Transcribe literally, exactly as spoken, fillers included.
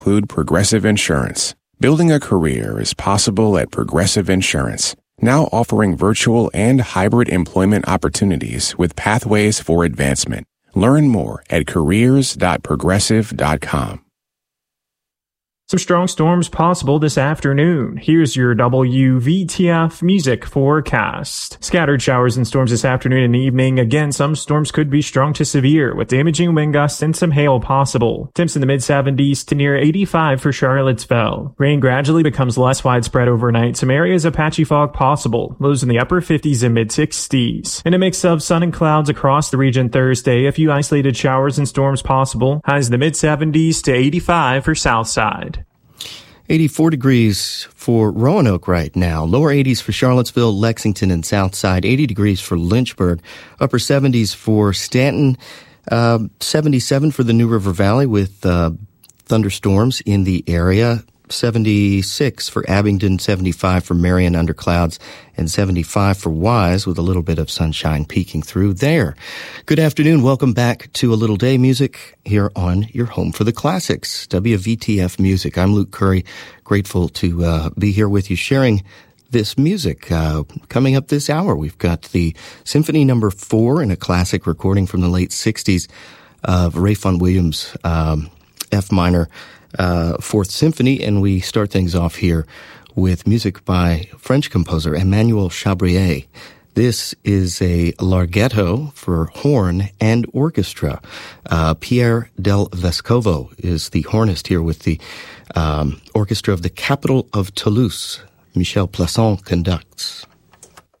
include Progressive Insurance. Building a career is possible at Progressive Insurance, now offering virtual and hybrid employment opportunities with pathways for advancement. Learn more at careers dot progressive dot com. Some strong storms possible this afternoon. Here's your W V T F music forecast. Scattered showers and storms this afternoon and evening. Again, some storms could be strong to severe with damaging wind gusts and some hail possible. Temps in the mid seventies to near eighty-five for Charlottesville. Rain gradually becomes less widespread overnight. Some areas of patchy fog possible. Lows in the upper fifties and mid sixties. In a mix of sun and clouds across the region Thursday, a few isolated showers and storms possible. Highs in the mid seventies to eighty-five for Southside. eighty-four degrees for Roanoke right now. Lower eighties for Charlottesville, Lexington, and Southside. eighty degrees for Lynchburg. Upper seventies for Stanton. Uh, seventy-seven for the New River Valley with uh, thunderstorms in the area. seventy-six for Abingdon, seventy-five for Marion under clouds, and seventy-five for Wise with a little bit of sunshine peeking through there. Good afternoon. Welcome back to A Little Day Music here on your home for the classics, W V T F Music. I'm Luke Curry, grateful to uh, be here with you sharing this music. Uh, coming up this hour, we've got the Symphony Number Four in a classic recording from the late sixties of Ray Vaughan Williams' um, F minor Uh, Fourth Symphony, and we start things off here with music by French composer Emmanuel Chabrier. This is a larghetto for horn and orchestra. Uh, Pierre Del Vescovo is the hornist here with the um, orchestra of the capital of Toulouse. Michel Plasson conducts.